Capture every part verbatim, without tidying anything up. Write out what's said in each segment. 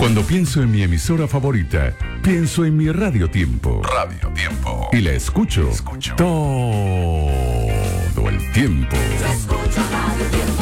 Cuando pienso en mi emisora favorita, pienso en mi Radio Tiempo. Radio Tiempo. Y la escucho, escucho. todo el tiempo. Escucho Radio Tiempo.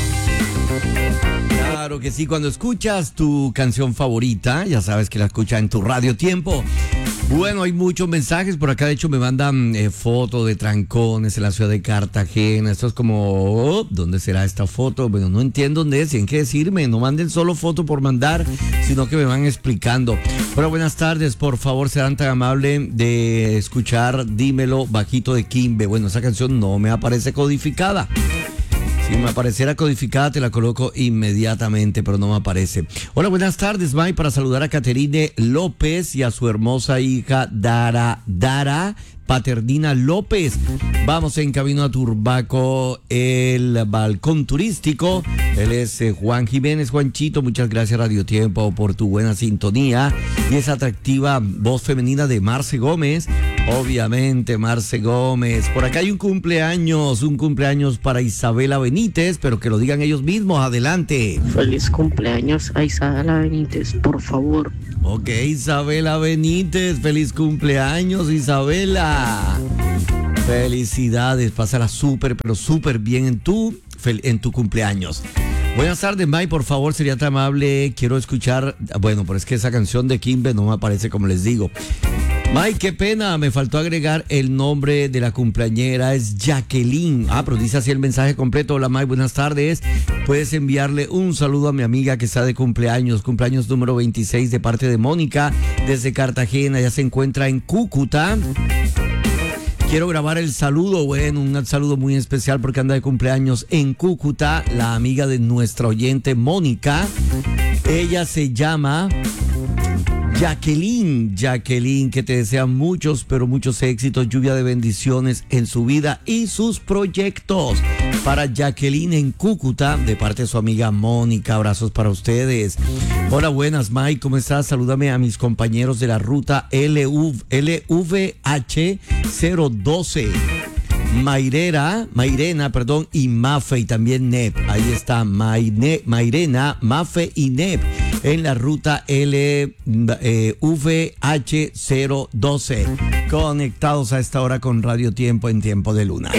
Claro que sí, cuando escuchas tu canción favorita, ya sabes que la escuchas en tu Radio Tiempo. Bueno, hay muchos mensajes por acá, de hecho me mandan eh, fotos de trancones en la ciudad de Cartagena. Esto es como, oh, ¿dónde será esta foto? Bueno, no entiendo dónde es, tienen que decirme, no manden solo foto por mandar, sino que me van explicando. Bueno, buenas tardes, por favor, serán tan amables de escuchar Dímelo Bajito de Kimbe. Bueno, esa canción no me aparece codificada. Si me apareciera codificada, te la coloco inmediatamente, pero no me aparece. Hola, buenas tardes, May, para saludar a Caterine López y a su hermosa hija Dara, Dara Paternina López. Vamos en camino a Turbaco, el balcón turístico. Él es eh, Juan Jiménez. Juanchito, muchas gracias Radio Tiempo por tu buena sintonía y esa atractiva voz femenina de Marce Gómez. Obviamente, Marce Gómez. Por acá hay un cumpleaños, un cumpleaños para Isabela Benítez, pero que lo digan ellos mismos. Adelante. Feliz cumpleaños a Isabela Benítez, por favor. Ok, Isabela Benítez, feliz cumpleaños, Isabela. Felicidades, pásala súper, pero súper bien en tu, en tu cumpleaños. Buenas tardes, May, por favor, sería tan amable. Quiero escuchar, bueno, pero es que esa canción de Kimbe no me aparece, como les digo. May, qué pena, me faltó agregar el nombre de la cumpleañera, es Jacqueline. Ah, pero dice así el mensaje completo. Hola, May, buenas tardes. Puedes enviarle un saludo a mi amiga que está de cumpleaños, cumpleaños número veintiséis de parte de Mónica, desde Cartagena, ya se encuentra en Cúcuta. Quiero grabar el saludo, bueno, un saludo muy especial porque anda de cumpleaños en Cúcuta, la amiga de nuestra oyente Mónica. Ella se llama Jacqueline, Jacqueline, que te desea muchos, pero muchos éxitos, lluvia de bendiciones en su vida y sus proyectos. Para Jacqueline en Cúcuta, de parte de su amiga Mónica, abrazos para ustedes. Hola, buenas, Mike, ¿cómo estás? Salúdame a mis compañeros de la ruta L V H cero doce. Mairera, Mairena, perdón, y Mafe, y también Nep. Ahí está Maine, Mairena, Mafe y Nep en la ruta L V H cero doce. Conectados a esta hora con Radio Tiempo en Tiempo de Luna.